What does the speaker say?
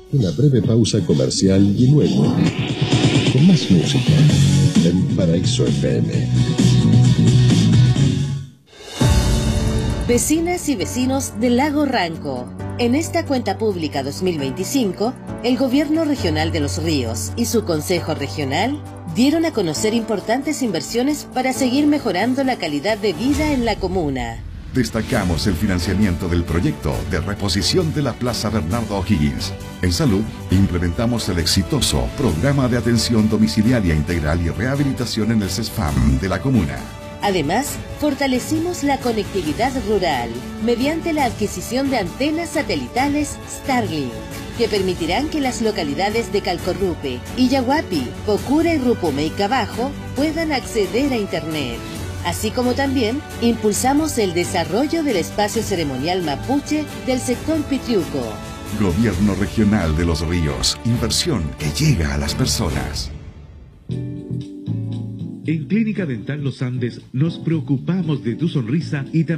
Una breve pausa comercial y luego, con más música, en Paraíso FM. Vecinas y vecinos del Lago Ranco. En esta cuenta pública 2025, el Gobierno Regional de Los Ríos y su Consejo Regional dieron a conocer importantes inversiones para seguir mejorando la calidad de vida en la comuna. Destacamos el financiamiento del proyecto de reposición de la Plaza Bernardo O'Higgins. En salud, implementamos el exitoso Programa de Atención Domiciliaria Integral y Rehabilitación en el CESFAM de la comuna. Además, fortalecimos la conectividad rural mediante la adquisición de antenas satelitales Starlink, que permitirán que las localidades de Calcorrupe, Illahuapi, Pocura y Rupume y Cabajo puedan acceder a Internet. Así como también impulsamos el desarrollo del espacio ceremonial mapuche del sector Pitriuco. Gobierno Regional de Los Ríos. Inversión que llega a las personas. En Clínica Dental Los Andes nos preocupamos de tu sonrisa y también